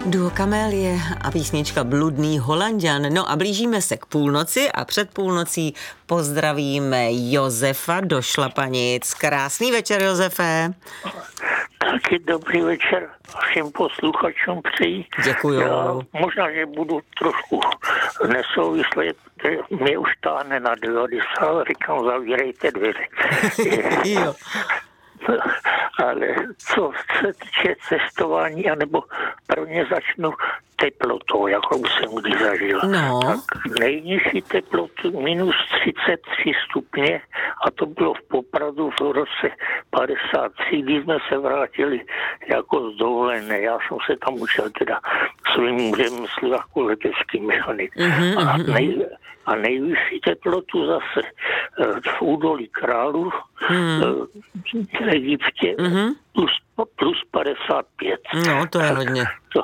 Duo Kamélie a písnička Bludný Holanďan. No a blížíme se k půlnoci a před půlnocí pozdravíme Josefa do Šlapanic. Krásný večer, Josefe. Taky dobrý večer všem posluchačům přeji. Děkuju. Já možná, že budu trošku nesouvislý, mě už táhne na 90, říkám, zavírejte dveře. Jo. Ale co se týče cestování, anebo prvně začnu teplotou, jakou jsem kdy zažil. No. Tak nejnižší teplotu minus 33 stupně a to bylo v Popradu v roce 53, kdy jsme se vrátili jako z dovolené. Já jsem se tam učil teda svým řemeslu jako letecký mechanik. A nejvyšší teplotu zase v údolí Králů v Egyptě plus 55. No, to je hodně.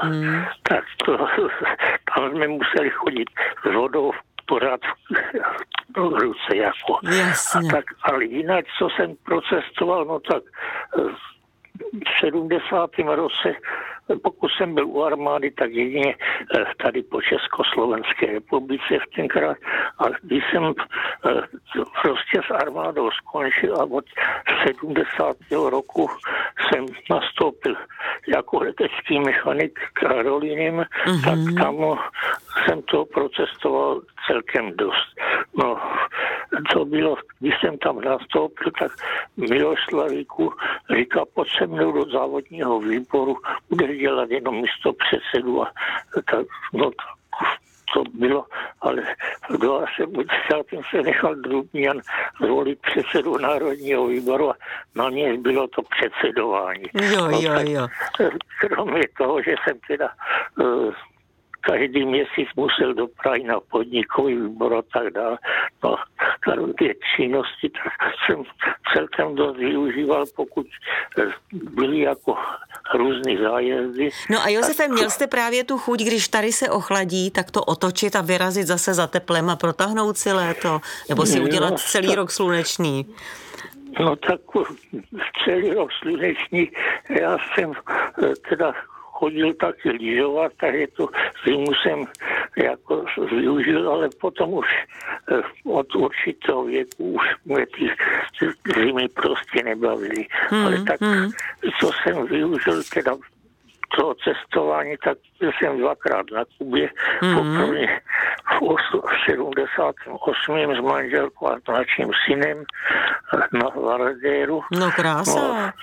Tam jsme museli chodit s vodou pořád v ruce. Jako. Jasně. Ale jinak, co jsem procestoval, no tak v 70. roce, pokud jsem byl u armády, tak jedině tady po Československé republice v tenkrát. A když jsem prostě s armádou skončil a od 70. roku jsem nastoupil jako letecký mechanik Karolinem, tak tam jsem to procestoval celkem dost. No, to bylo, když jsem tam nastoupil, tak Miloš Slavíku říká, pojď se mnou do závodního výboru, budeš dělat jenom místo předsedu a tak, no to bylo, ale v 72. se nechal Drubňan zvolit předsedu Národního výboru a na něj bylo to předsedování. Jo. Kromě toho, že jsem teda každý měsíc musel do Prahy na podnikový výbor a tak dále. No, ty činnosti, tak jsem celkem dost využíval, pokud byly jako různý zájezdy. No a Josefe, měl jste právě tu chuť, když tady se ochladí, tak to otočit a vyrazit zase za teplem a protáhnout si léto? Nebo si udělat celý rok slunečný? No tak celý rok slunečný, já jsem teda chodil taky lyžovat, takže to zimu jsem jako využil, ale potom už od určitého věku už mě ty zimy prostě nebavily. Ale tak, co jsem využil teda toho cestování, tak jsem dvakrát na Kubě, poprvé v 78. s manželkou a mladším synem na Varadéru. No krása.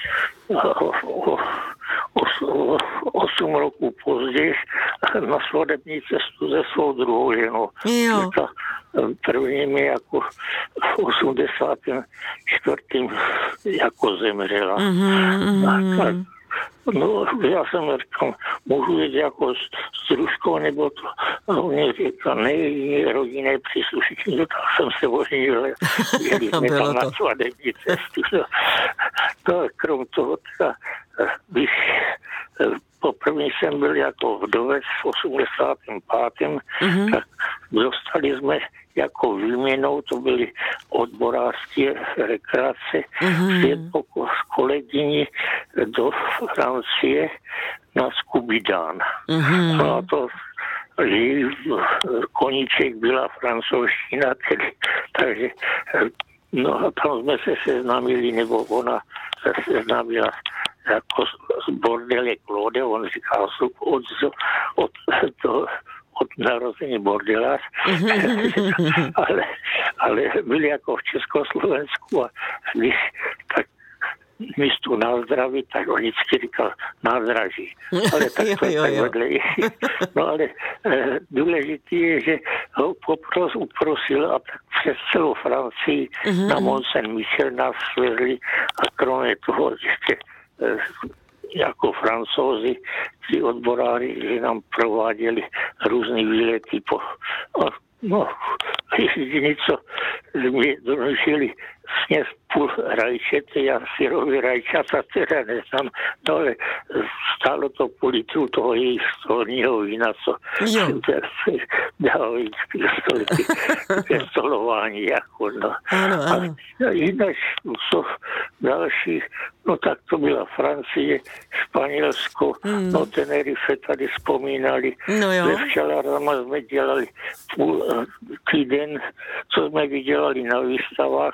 8 roků později na svadební cestu se svou druhou ženou. Jo. První mi jako v 84. jako zemřela. No, já jsem říkal, můžu jít jako s družkou, nebo to. A on říkal, ne, rodinné příslušníky, no, tak jsem se oženil, jeli jsme tam na svadební cestu. No, krom toho, když poprvé jsem byl jako vdovec v 85. Tak dostali jsme jako výměnou, to byly odborářské rekreace, s kolegyní do Francie na Skubidán. No a to koníček byla francouzština, takže no a tam jsme se seznámili, nebo ona se seznámila jako z bordele Claude, on říkal, od narození bordelář, ale byli jako v Československu a když tak místo na zdraví, tak on vždycky říkal nádraží. Ale tak to je tak vedlejší. No ale důležité je, že ho uprosil a tak přes celou Francii na Mont Saint-Michel nás svezli a kromě toho ještě jako Francouzi, ty odboráři, že nám prováděli různý výlety no, jediný, co mi donužili sněst půl rajčete, já syrový rajčata teda neznám, no ale stálo to půl litru toho jejich stolního vína, co dávali ke stolování, jako no. Ano. A jinak, co další, no tak to byla Francie, Španělsko, no Tenerife tady vzpomínali, ve Včelárama jsme dělali týden, co jsme vydělali na výstavách,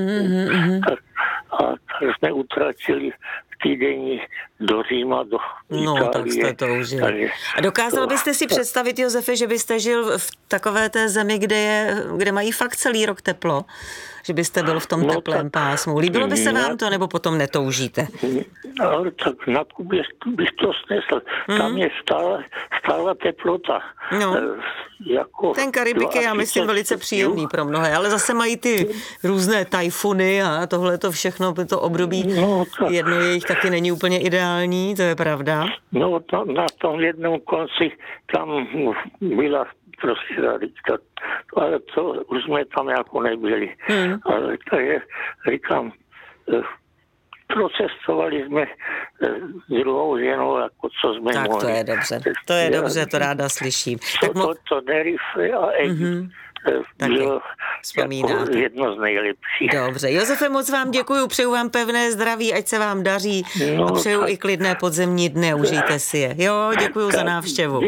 a tak jsme utratili týdení do Říma, do Itálie. No, tak jste to užili. A dokázal byste si představit, Josefe, že byste žil v takové té zemi, kde mají fakt celý rok teplo? Že byste byl v tom teplém pásmu. Líbilo by se vám to, nebo potom netoužíte? Ale tak na Kubě bych to snesl. Tam je stála teplota. No. Ten Karibik je, já myslím, velice příjemný pro mnohé, ale zase mají ty různé tajfuny a tohle to všechno, to období jedno jejich taky není úplně ideální, to je pravda. No, na tom jednom konci tam byla prostě radíka, ale to už jsme tam jako nebyli. Ale takže říkám, procestovali jsme s druhou ženou, jako co jsme tak mohli. To je dobře, to ráda slyším. To Tenerife a Egypt bylo jako jedno z nejlepších. Dobře, Josefe, moc vám děkuju, přeju vám pevné zdraví, ať se vám daří a přeju i klidné podzemní dny, užijte si je. Jo, děkuju za návštěvu.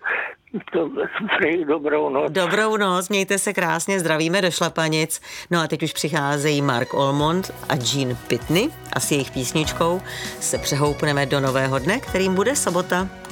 Dobrou noc, mějte se krásně, zdravíme do Šlapanic. No a teď už přicházejí Mark Almond a Gene Pitney a s jejich písničkou se přehoupneme do nového dne, kterým bude sobota.